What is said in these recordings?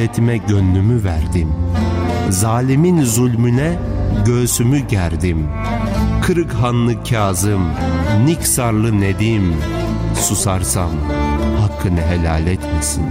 hizmetime gönlümü verdim. Zalimin zulmüne göğsümü gerdim. Kırıkhanlı Kazım, Niksarlı Nedim, susarsam hakkını helal etmesin.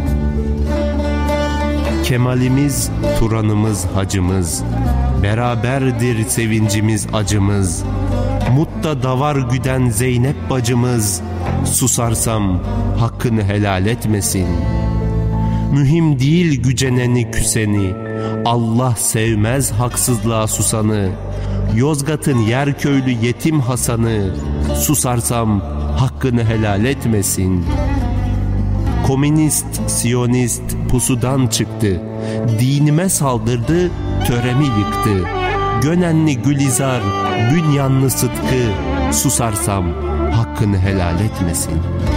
Kemalimiz, Turanımız, hacımız, beraberdir sevincimiz acımız. Mutta davar güden Zeynep bacımız, susarsam hakkını helal etmesin. Mühim değil güceneni küseni, Allah sevmez haksızlığa susanı. Yozgat'ın Yerköylü yetim Hasan'ı, susarsam hakkını helal etmesin. Komünist, Siyonist pusudan çıktı, dinime saldırdı, töremi yıktı. Gönenli Gülizar, Bünyanlı Sıtkı, susarsam hakkını helal etmesin.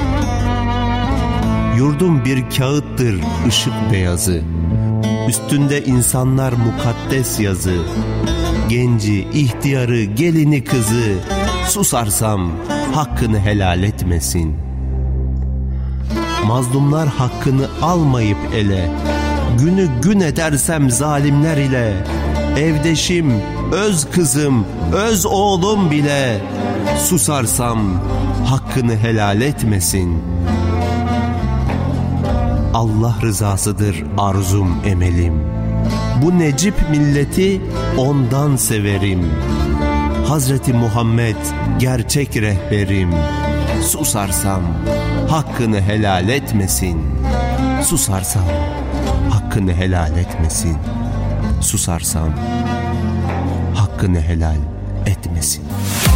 Yurdum bir kağıttır ışık beyazı, üstünde insanlar mukaddes yazı. Genci, ihtiyarı, gelini kızı, susarsam hakkını helal etmesin. Mazlumlar hakkını almayıp ele, günü gün edersem zalimler ile. Evdeşim, öz kızım, öz oğlum bile, susarsam hakkını helal etmesin. Allah rızasıdır arzum emelim, bu Necip milleti ondan severim. Hazreti Muhammed gerçek rehberim, susarsam hakkını helal etmesin. Susarsam hakkını helal etmesin. Susarsam hakkını helal etmesin.